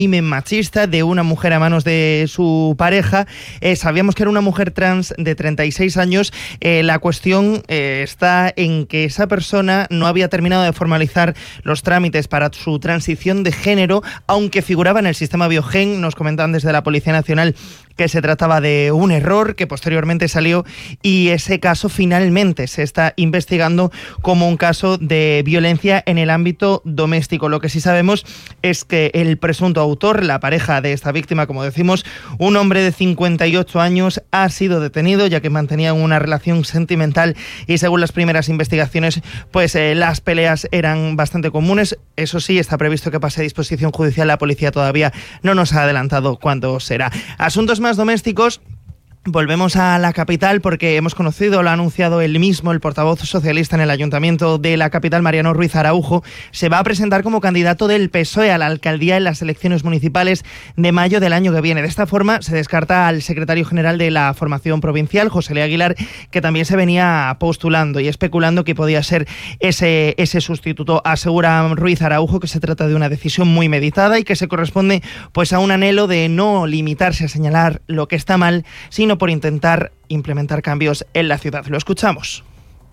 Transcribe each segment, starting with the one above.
crimen machista de una mujer a manos de su pareja. Sabíamos que era una mujer trans de 36 años. La cuestión está en que esa persona no había terminado de formalizar los trámites para su transición de género, aunque figuraba en el sistema Biogen. Nos comentaban desde la Policía Nacional que se trataba de un error que posteriormente salió, y ese caso finalmente se está investigando como un caso de violencia en el ámbito doméstico. Lo que sí sabemos es que el presunto autor, la pareja de esta víctima, como decimos, un hombre de 58 años, ha sido detenido ya que mantenían una relación sentimental y según las primeras investigaciones, pues las peleas eran bastante comunes. Eso sí, está previsto que pase a disposición judicial. La policía todavía no nos ha adelantado cuándo será. Asuntos más domésticos. Volvemos a la capital porque hemos conocido, lo ha anunciado él mismo, el portavoz socialista en el Ayuntamiento de la capital, Mariano Ruiz Araujo, se va a presentar como candidato del PSOE a la alcaldía en las elecciones municipales de mayo del año que viene. De esta forma se descarta al secretario general de la formación provincial, José Luis Aguilar, que también se venía postulando y especulando que podía ser ese sustituto. Asegura Ruiz Araujo que se trata de una decisión muy meditada y que se corresponde pues a un anhelo de no limitarse a señalar lo que está mal, sino por intentar implementar cambios en la ciudad. Lo escuchamos.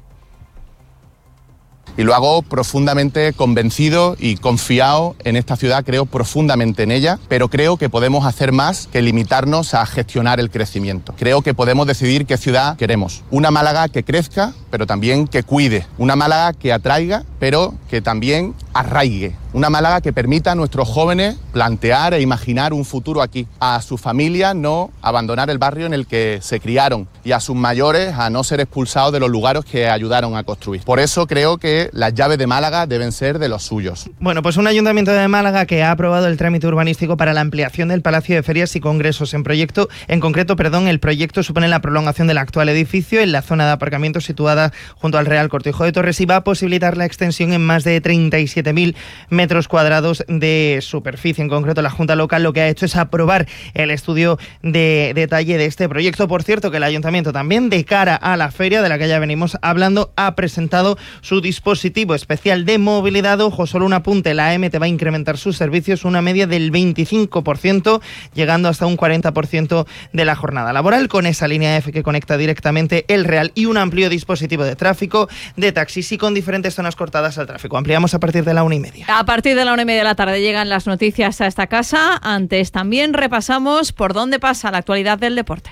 Y lo hago profundamente convencido y confiado en esta ciudad, creo profundamente en ella, pero creo que podemos hacer más que limitarnos a gestionar el crecimiento. Creo que podemos decidir qué ciudad queremos. Una Málaga que crezca, pero también que cuide. Una Málaga que atraiga, pero que también arraigue. Una Málaga que permita a nuestros jóvenes plantear e imaginar un futuro aquí. A sus familias no abandonar el barrio en el que se criaron y a sus mayores a no ser expulsados de los lugares que ayudaron a construir. Por eso creo que las llaves de Málaga deben ser de los suyos. Bueno, pues un Ayuntamiento de Málaga que ha aprobado el trámite urbanístico para la ampliación del Palacio de Ferias y Congresos. En concreto, el proyecto supone la prolongación del actual edificio en la zona de aparcamiento situada junto al Real Cortijo de Torres y va a posibilitar la extensión en más de 37.000 metros cuadrados de superficie. En concreto, la Junta Local lo que ha hecho es aprobar el estudio de detalle de este proyecto. Por cierto, que el Ayuntamiento también, de cara a la feria de la que ya venimos hablando, ha presentado su dispositivo especial de movilidad. Ojo, solo un apunte, la AMT va a incrementar sus servicios una media del 25%, llegando hasta un 40% de la jornada laboral, con esa línea F que conecta directamente el Real y un amplio dispositivo de tráfico, de taxis y con diferentes zonas cortadas al tráfico. Ampliamos a partir de la 1:30. A partir de la 1:30 de la tarde llegan las noticias a esta casa. Antes también repasamos por dónde pasa la actualidad del deporte.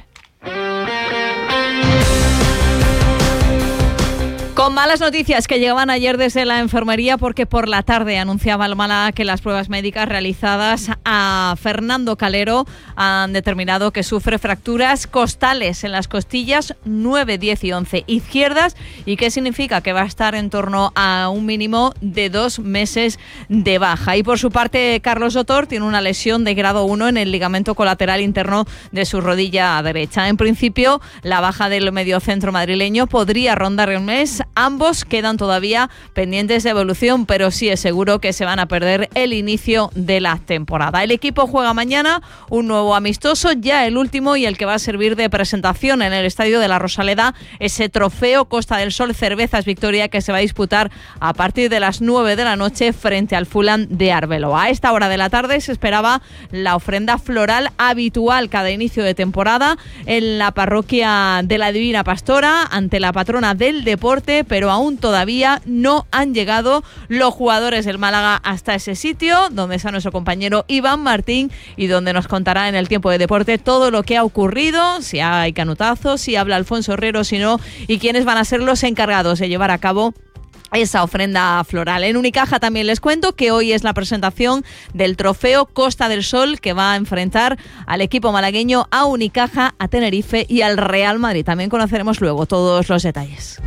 Con malas noticias que llegaban ayer desde la enfermería, porque por la tarde anunciaba el Málaga que las pruebas médicas realizadas a Fernando Calero han determinado que sufre fracturas costales en las costillas 9, 10 y 11 izquierdas. ¿Y qué significa? Que va a estar en torno a un mínimo de 2 meses de baja. Y por su parte, Carlos Sotor tiene una lesión de grado 1 en el ligamento colateral interno de su rodilla derecha. En principio, la baja del mediocentro madrileño podría rondar el mes. Ambos quedan todavía pendientes de evolución, pero sí es seguro que se van a perder el inicio de la temporada. El equipo juega mañana un nuevo amistoso, ya el último y el que va a servir de presentación en el Estadio de la Rosaleda, ese trofeo Costa del Sol Cervezas Victoria que se va a disputar a partir de las 9 de la noche frente al Fulham de Arbeloa. A esta hora de la tarde se esperaba la ofrenda floral habitual cada inicio de temporada en la parroquia de la Divina Pastora ante la patrona del deporte, pero aún todavía no han llegado los jugadores del Málaga hasta ese sitio, donde está nuestro compañero Iván Martín y donde nos contará en el tiempo de deporte todo lo que ha ocurrido, si hay canutazos, si habla Alfonso Herrero, si no, y quiénes van a ser los encargados de llevar a cabo esa ofrenda floral. En Unicaja también les cuento que hoy es la presentación del trofeo Costa del Sol, que va a enfrentar al equipo malagueño, a Unicaja, a Tenerife y al Real Madrid. También conoceremos luego todos los detalles.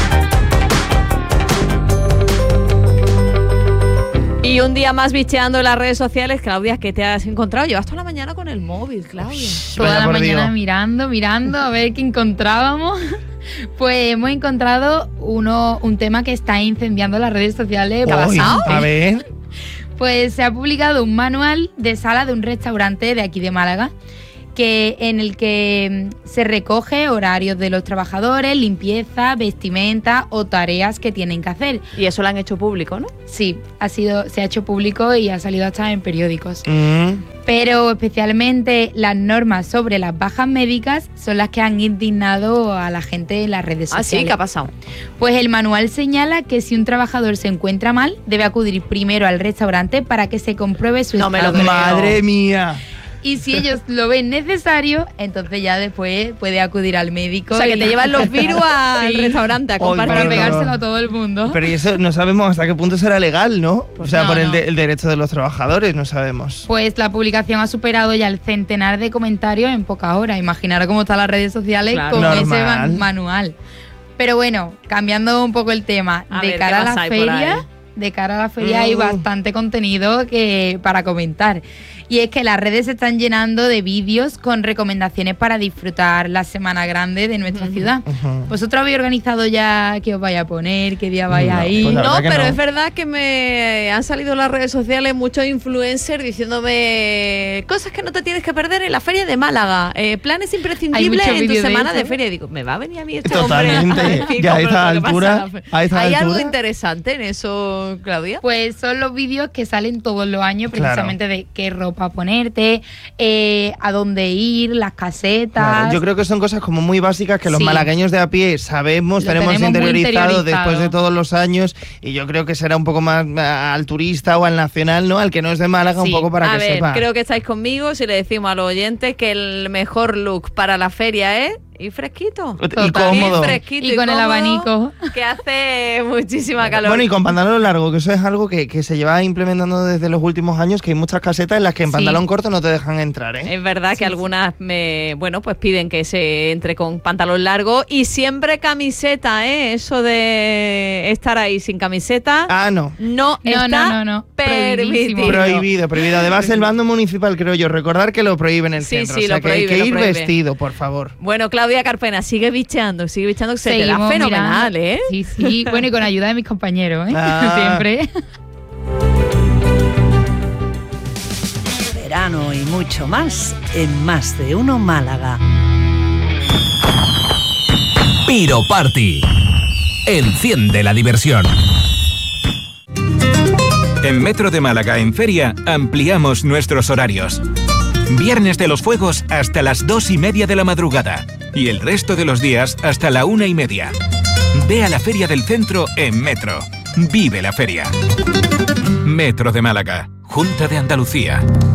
Y un día más bicheando en las redes sociales. Claudia, ¿qué te has encontrado? Llevas toda la mañana con el móvil, Claudia. Toda la mañana mirando a ver qué encontrábamos. Pues hemos encontrado un tema que está incendiando las redes sociales. ¿Qué ha pasado? A ver. Pues se ha publicado un manual de sala de un restaurante de aquí de Málaga. en el que se recoge horarios de los trabajadores, limpieza, vestimenta o tareas que tienen que hacer. Y eso lo han hecho público, ¿no? Sí, se ha hecho público y ha salido hasta en periódicos. Pero especialmente las normas sobre las bajas médicas son las que han indignado a la gente en las redes sociales. ¿Ah, sí? ¿Qué ha pasado? Pues el manual señala que si un trabajador se encuentra mal, debe acudir primero al restaurante para que se compruebe su estado. ¡Madre mía! Y si ellos lo ven necesario, entonces ya después puede acudir al médico. O sea, que te llevan los virus al restaurante a compartir. Para pegárselo a todo el mundo. Pero y eso no sabemos hasta qué punto será legal, ¿no? Pues o sea, no, por el derecho de los trabajadores, no sabemos. Pues la publicación ha superado ya el centenar de comentarios en pocas horas. Imaginaros cómo están las redes sociales con ese manual. Pero bueno, cambiando un poco el tema, de cara a la feria hay bastante contenido para comentar. Y es que las redes se están llenando de vídeos con recomendaciones para disfrutar la Semana Grande de nuestra ciudad. ¿Vosotros habéis organizado ya qué os vais a poner, qué día vais a ir? Pues no, pero es verdad que me han salido en las redes sociales muchos influencers diciéndome cosas que no te tienes que perder en la Feria de Málaga, planes imprescindibles en tu semana de feria. Y digo, ¿me va a venir a mí este hombre? Ya a esta altura. ¿Hay algo interesante en eso, Claudia? Pues son los vídeos que salen todos los años precisamente de qué ropa ponerte, a dónde ir, las casetas. Claro, yo creo que son cosas como muy básicas que los malagueños de a pie sabemos, tenemos interiorizado después de todos los años, y yo creo que será un poco más al turista o al nacional, ¿no? Al que no es de Málaga, un poco para que sepa. Creo que estáis conmigo si le decimos a los oyentes que el mejor look para la feria es ir fresquito. Y cómodo. Y con el abanico. Que hace muchísima calor. Bueno, y con pantalón largo, que eso es algo que se lleva implementando desde los últimos años, que hay muchas casetas en las que en pantalón corto no te dejan entrar, ¿eh? Es verdad que algunas pues piden que se entre con pantalón largo y siempre camiseta, ¿eh? Eso de estar ahí sin camiseta. No. No está permitido. Prohibido. Además, el bando municipal, creo yo, recordar que lo prohíbe en el centro. Sí, o sea, que ir vestido, por favor. Bueno, Claudia Carpena, sigue bicheando, que se te da fenomenal, ¿eh? Sí, bueno, y con ayuda de mis compañeros, ¿eh? Siempre. Verano y mucho más en Más de Uno Málaga. Piro Party. Enciende la diversión. En Metro de Málaga en Feria ampliamos nuestros horarios. Viernes de los Fuegos hasta las 2:30 de la madrugada y el resto de los días hasta la 1:30. Ve a la Feria del Centro en Metro. Vive la feria. Metro de Málaga, Junta de Andalucía.